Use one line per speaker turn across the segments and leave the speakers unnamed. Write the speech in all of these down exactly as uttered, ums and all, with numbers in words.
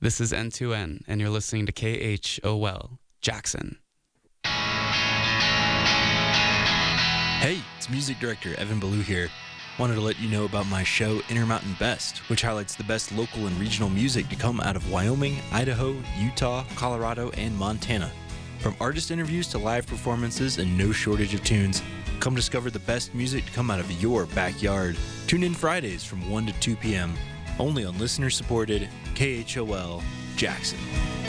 This is N two N, and you're listening to K H O L, Jackson.
Hey, it's music director Evan Ballou here. Wanted to let you know about my show Intermountain Best, which highlights the best local and regional music to come out of Wyoming, Idaho, Utah, Colorado, and Montana. From artist interviews to live performances and no shortage of tunes, come discover the best music to come out of your backyard. Tune in Fridays from one to two p.m., only on listener-supported K H O L Jackson.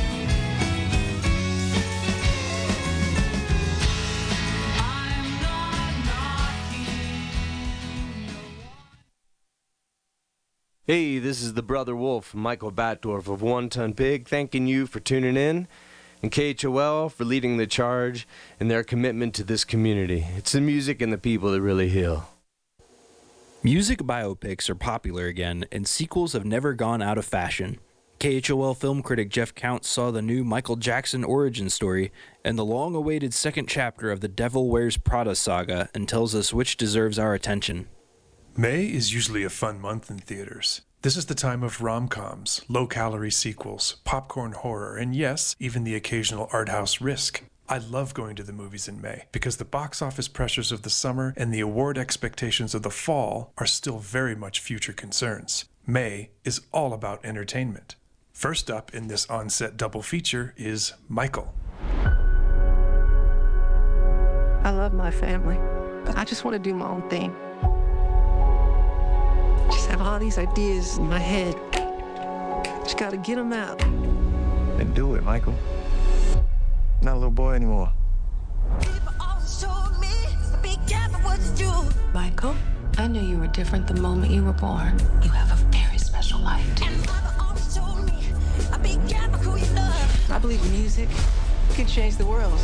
Hey, this is the Brother Wolf, Michael Batdorf of One Ton Pig, thanking you for tuning in, and K H O L for leading the charge in their commitment to this community. It's the music and the people that really heal.
Music biopics are popular again, and sequels have never gone out of fashion. K H O L film critic Jeff Counts saw the new Michael Jackson origin story and the long-awaited second chapter of the Devil Wears Prada saga and tells us which deserves our attention.
May is usually a fun month in theaters. This is the time of rom-coms, low-calorie sequels, popcorn horror, and yes, even the occasional art house risk. I love going to the movies in May because the box office pressures of the summer and the award expectations of the fall are still very much future concerns. May is all about entertainment. First up in this on-set double feature is Michael.
I love my family. I just want to do my own thing. Just have all these ideas in my head. Just gotta get them out.
Then do it, Michael. Not a little boy anymore.
Michael, I knew you were different the moment you were born. You have a very special light.
I believe music can change the world.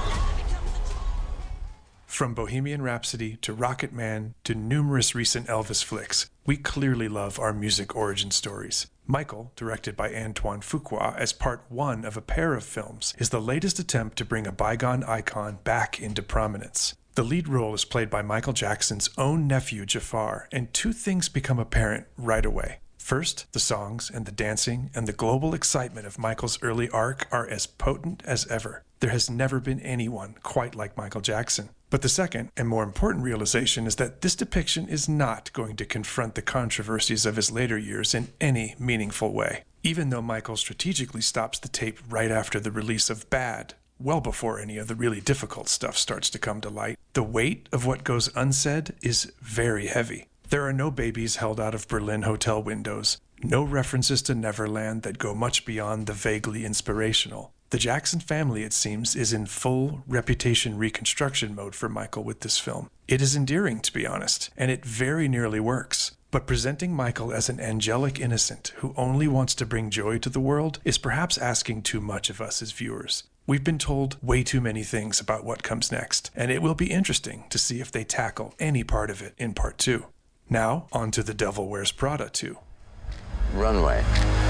From Bohemian Rhapsody to Rocket Man to numerous recent Elvis flicks, we clearly love our music origin stories. Michael, directed by Antoine Fuqua as part one of a pair of films, is the latest attempt to bring a bygone icon back into prominence. The lead role is played by Michael Jackson's own nephew, Jafar, and two things become apparent right away. First, the songs and the dancing and the global excitement of Michael's early arc are as potent as ever. There has never been anyone quite like Michael Jackson. But the second, and more important realization is that this depiction is not going to confront the controversies of his later years in any meaningful way. Even though Michael strategically stops the tape right after the release of Bad, well before any of the really difficult stuff starts to come to light, the weight of what goes unsaid is very heavy. There are no babies held out of Berlin hotel windows, no references to Neverland that go much beyond the vaguely inspirational. The Jackson family, it seems, is in full reputation reconstruction mode for Michael with this film. It is endearing, to be honest, and it very nearly works. But presenting Michael as an angelic innocent who only wants to bring joy to the world is perhaps asking too much of us as viewers. We've been told way too many things about what comes next, and it will be interesting to see if they tackle any part of it in part two. Now, on to The Devil Wears Prada two.
Runway.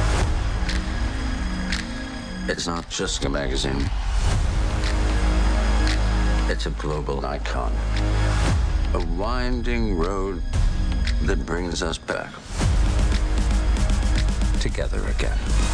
It's not just a magazine. It's a global icon. A winding road that brings us back together again.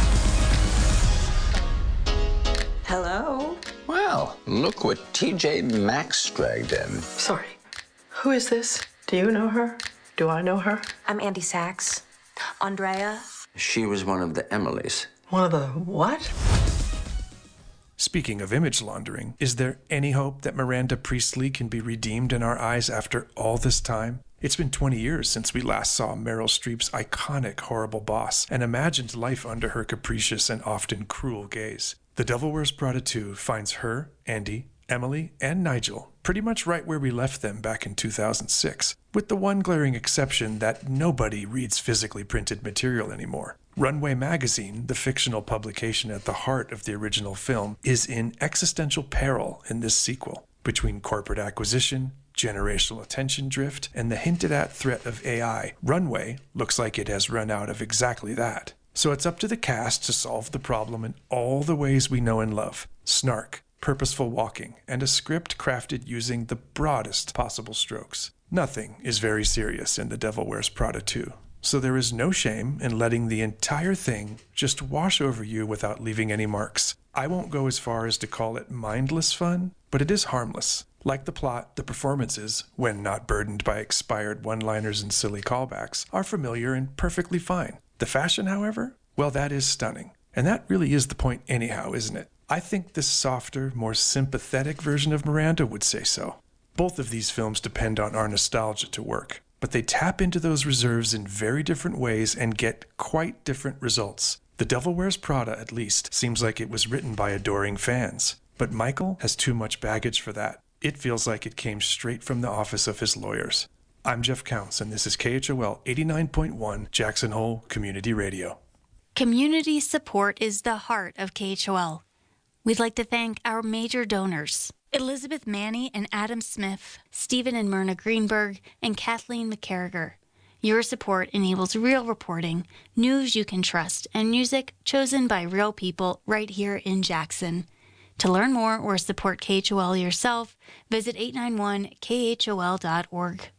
Hello?
Well, look what T J Maxx dragged in.
Sorry. Who is this? Do you know her? Do I know her?
I'm Andy Sachs. Andrea.
She was one of the Emilys.
One of the what?
Speaking of image laundering, is there any hope that Miranda Priestley can be redeemed in our eyes after all this time? It's been twenty years since we last saw Meryl Streep's iconic horrible boss and imagined life under her capricious and often cruel gaze. The Devil Wears Prada two finds her, Andy, Emily, and Nigel pretty much right where we left them back in two thousand six, with the one glaring exception that nobody reads physically printed material anymore. Runway Magazine, the fictional publication at the heart of the original film, is in existential peril in this sequel. Between corporate acquisition, generational attention drift, and the hinted-at threat of A I, Runway looks like it has run out of exactly that. So it's up to the cast to solve the problem in all the ways we know and love. Snark, purposeful walking, and a script crafted using the broadest possible strokes. Nothing is very serious in The Devil Wears Prada two. so there is no shame in letting the entire thing just wash over you without leaving any marks. I won't go as far as to call it mindless fun, but it is harmless. Like the plot, the performances, when not burdened by expired one-liners and silly callbacks, are familiar and perfectly fine. The fashion, however, well, that is stunning. And that really is the point anyhow, isn't it? I think this softer, more sympathetic version of Miranda would say so. Both of these films depend on our nostalgia to work, but they tap into those reserves in very different ways and get quite different results. The Devil Wears Prada, at least, seems like it was written by adoring fans, but Michael has too much baggage for that. It feels like it came straight from the office of his lawyers. I'm Jeff Counts, and this is K H O L eighty-nine point one Jackson Hole Community Radio.
Community support is the heart of K H O L. We'd like to thank our major donors, Elizabeth Manny and Adam Smith, Stephen and Myrna Greenberg, and Kathleen McCarriger. Your support enables real reporting, news you can trust, and music chosen by real people right here in Jackson. To learn more or support K H O L yourself, visit eight nine one K H O L dot org.